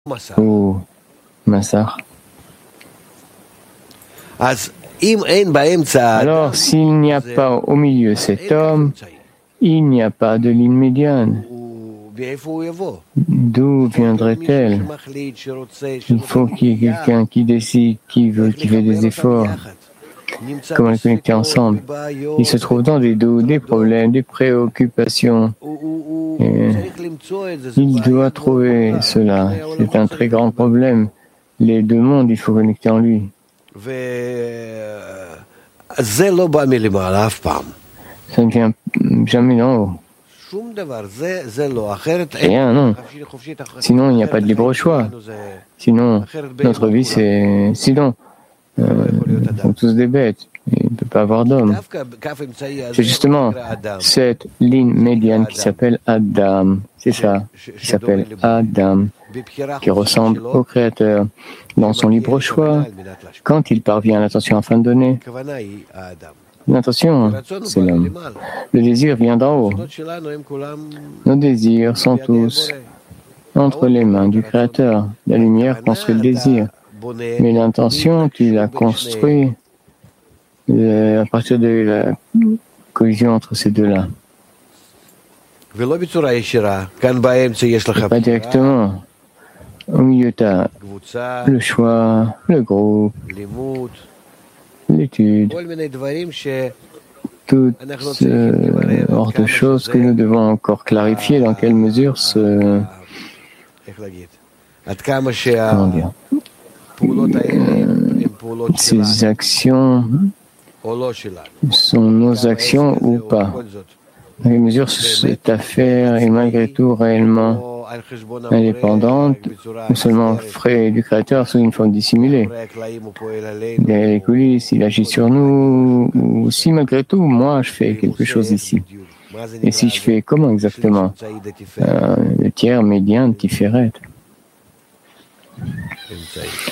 ou Massar. Alors, s'il n'y a pas au milieu cet homme, il n'y a pas de ligne médiane. D'où viendrait-elle? Il faut qu'il y ait quelqu'un qui décide, qui fait des efforts. Comment les connecter ensemble? Ils se trouvent dans des problèmes, des préoccupations. Et il doit trouver cela. C'est un très grand problème. Les deux mondes, il faut connecter en lui. Ça ne vient jamais d'en haut. Rien, non. Sinon, il n'y a pas de libre choix. Sinon, notre vie, c'est... Sinon, nous sommes tous des bêtes. Il ne peut pas avoir d'homme. C'est justement cette ligne médiane qui s'appelle Adam. C'est ça, qui s'appelle Adam, qui ressemble au Créateur dans son libre choix. Quand il parvient à l'attention afin de donner, l'intention, c'est l'homme. Le désir vient d'en haut. Nos désirs sont tous entre les mains du Créateur. La lumière construit le désir. Mais l'intention, tu l'as construit à partir de la collision entre ces deux-là. Pas directement. Au milieu, tu as le choix, le groupe, l'étude, toutes sortes de choses que nous devons encore clarifier dans quelle mesure ces actions sont nos actions ou pas. Dans quelle mesure cette affaire est malgré tout réellement indépendante ou seulement frais du Créateur sous une forme dissimulée. Derrière les coulisses, il agit sur nous, ou si malgré tout, moi, je fais quelque chose ici. Et si je fais comment exactement? Le tiers médian Tiferet.